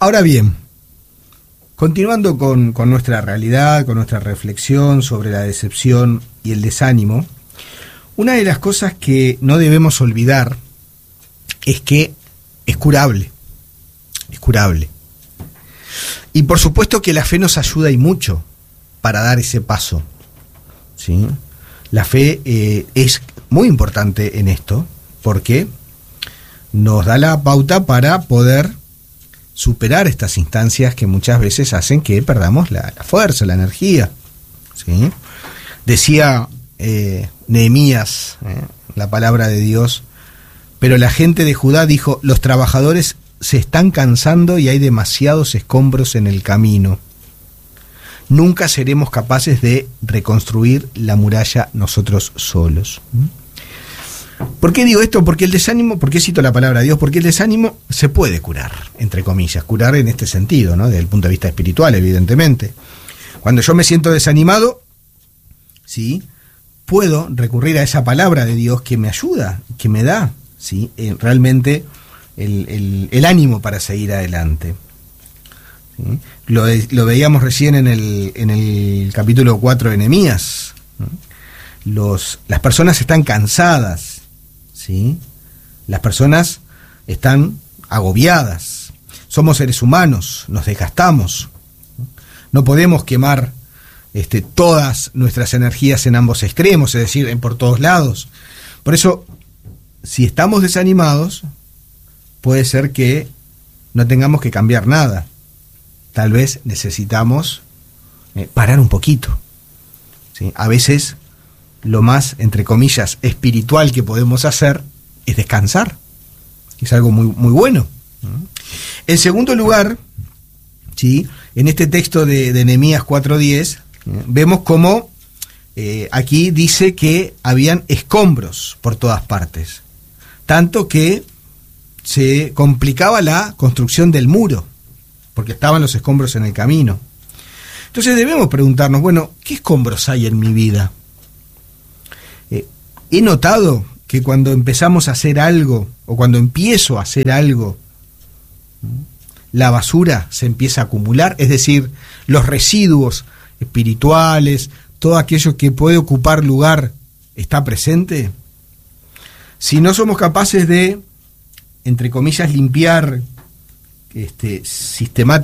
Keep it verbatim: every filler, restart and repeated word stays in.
Ahora bien, continuando con, con nuestra realidad, con nuestra reflexión sobre la decepción y el desánimo, una de las cosas que no debemos olvidar es que es curable, es curable. Y por supuesto que la fe nos ayuda y mucho para dar ese paso, ¿sí? La fe eh, es muy importante en esto porque nos da la pauta para poder superar estas instancias que muchas veces hacen que perdamos la, la fuerza, la energía, ¿sí? Decía eh, Nehemías, eh, la palabra de Dios, pero la gente de Judá dijo: los trabajadores se están cansando y hay demasiados escombros en el camino. Nunca seremos capaces de reconstruir la muralla nosotros solos. ¿Por qué digo esto? Porque el desánimo, ¿por qué cito la palabra de Dios? Porque el desánimo se puede curar, entre comillas, curar en este sentido, ¿no? Desde el punto de vista espiritual, evidentemente. Cuando yo me siento desanimado, ¿sí?, puedo recurrir a esa palabra de Dios que me ayuda, que me da, ¿sí?, eh, realmente el, el, el ánimo para seguir adelante. ¿Sí? Lo, lo veíamos recién en el, en el capítulo cuatro de Nehemías. Los, las personas están cansadas, ¿sí? Las personas están agobiadas. Somos seres humanos, nos desgastamos. No podemos quemar este, todas nuestras energías en ambos extremos, es decir, en por todos lados. Por eso, si estamos desanimados, puede ser que no tengamos que cambiar nada. Tal vez necesitamos eh, parar un poquito, ¿sí? A veces lo más, entre comillas, espiritual que podemos hacer es descansar. Es algo muy, muy bueno. En segundo lugar, ¿sí?, en este texto de, de Nehemías cuatro diez, ¿sí?, vemos cómo eh, aquí dice que habían escombros por todas partes, tanto que se complicaba la construcción del muro, porque estaban los escombros en el camino. Entonces debemos preguntarnos, bueno, ¿qué escombros hay en mi vida? Eh, he notado que cuando empezamos a hacer algo, o cuando empiezo a hacer algo, la basura se empieza a acumular, es decir, los residuos espirituales, todo aquello que puede ocupar lugar, ¿está presente? Si no somos capaces de, entre comillas, limpiar este, sistemáticamente